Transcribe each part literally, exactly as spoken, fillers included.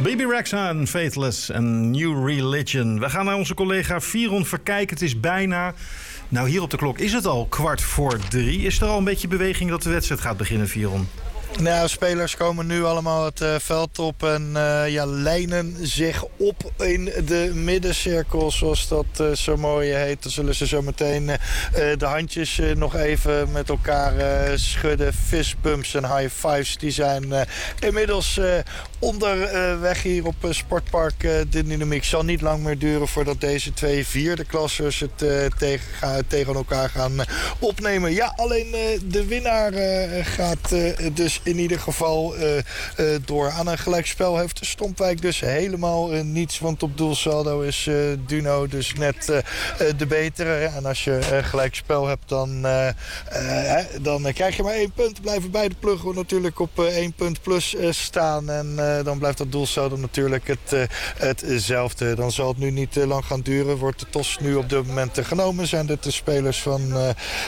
Baby Rexha en Faithless en New Religion. We gaan naar onze collega Viron Verkijk. Het is bijna... Nou, hier op de klok is het al kwart voor drie. Is er al een beetje beweging dat de wedstrijd gaat beginnen, Viron? Nou, spelers komen nu allemaal het uh, veld op en uh, ja, lijnen zich op in de middencirkel, zoals dat uh, zo mooi heet. Dan zullen ze zo meteen uh, de handjes uh, nog even met elkaar uh, schudden. Fistbumps en high fives, die zijn uh, inmiddels uh, onderweg hier op uh, Sportpark uh, De Dynamiek. Zal niet lang meer duren voordat deze twee vierde klassers het uh, tegen, gaan, tegen elkaar gaan uh, opnemen. Ja, alleen uh, de winnaar uh, gaat uh, dus in ieder geval uh, uh, door. Aan een gelijkspel heeft Stompwijk dus helemaal uh, niets. Want op doelsaldo is uh, Duno dus net uh, uh, de betere. En als je uh, gelijkspel hebt, dan, uh, uh, dan uh, krijg je maar één punt. Blijven beide pluggen natuurlijk op uh, één punt plus uh, staan. En uh, dan blijft dat doelsaldo natuurlijk het, uh, hetzelfde. Dan zal het nu niet uh, lang gaan duren. Wordt de tos nu op dit moment uh, genomen. Zijn dit de spelers van uh,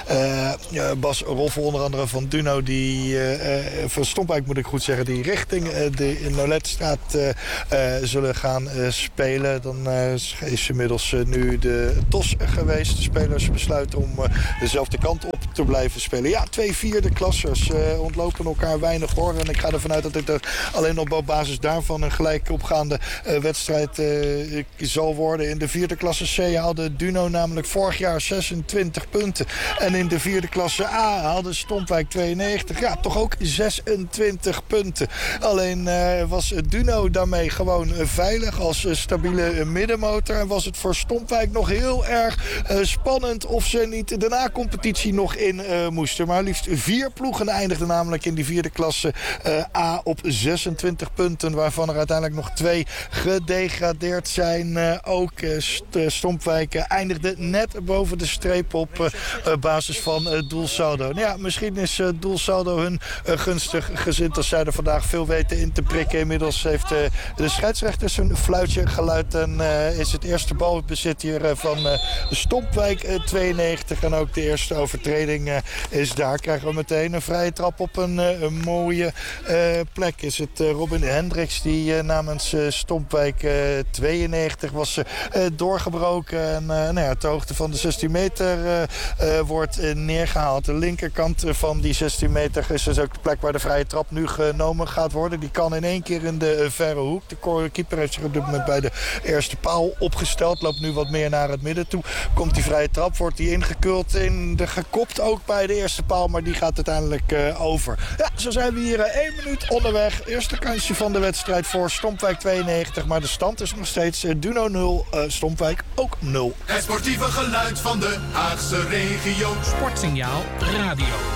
uh, Bas Roffel, onder andere van Duno, die... Uh, uh, van Stompwijk moet ik goed zeggen, die richting uh, de Noletstraat uh, uh, zullen gaan uh, spelen. Dan uh, is inmiddels uh, nu de tos geweest. De spelers besluiten om uh, dezelfde kant op te blijven spelen. Ja, twee vierde klassers uh, ontlopen elkaar weinig hoor. En ik ga ervan uit dat het er alleen op basis daarvan een gelijk opgaande uh, wedstrijd uh, zal worden. In de vierde klasse C haalde Duno namelijk vorig jaar zesentwintig punten. En in de vierde klasse A haalde Stompwijk tweeënnegentig. Ja, toch ook zesentwintig punten. Alleen uh, was Duno daarmee gewoon uh, veilig als uh, stabiele middenmotor. En was het voor Stompwijk nog heel erg uh, spannend of ze niet de na-competitie nog in uh, moesten. Maar liefst vier ploegen eindigden namelijk in die vierde klasse uh, A op zesentwintig punten. Waarvan er uiteindelijk nog twee gedegradeerd zijn. Uh, ook uh, Stompwijk uh, eindigde net boven de streep op uh, uh, basis van uh, doelsaldo. Nou ja, misschien is uh, doelsaldo hun uh, gunstig gezind als zij er vandaag veel weten in te prikken. Inmiddels heeft uh, de scheidsrechter zijn fluitje geluid en uh, is het eerste balbezit hier uh, van uh, Stompwijk uh, tweeënnegentig. En ook de eerste overtreding uh, is daar. Krijgen we meteen een vrije trap op een, uh, een mooie uh, plek. Is het uh, Robin Hendricks die uh, namens uh, Stompwijk uh, tweeënnegentig was uh, doorgebroken. En uh, nou ja, ter hoogte van de zestien meter uh, uh, wordt uh, neergehaald. De linkerkant van die zestien meter is dus ook de plek waar de vrije trap nu genomen gaat worden. Die kan in één keer in de uh, verre hoek. De keeper heeft zich op dit moment bij de eerste paal opgesteld. Loopt nu wat meer naar het midden toe. Komt die vrije trap, wordt die ingekult in de gekopt ook bij de eerste paal. Maar die gaat uiteindelijk uh, over. Ja, zo zijn we hier uh, één minuut onderweg. Eerste kansje van de wedstrijd voor Stompwijk tweeënnegentig. Maar de stand is nog steeds uh, Duno nul, uh, Stompwijk ook nul. Het sportieve geluid van de Haagse regio. Sportsignaal Radio.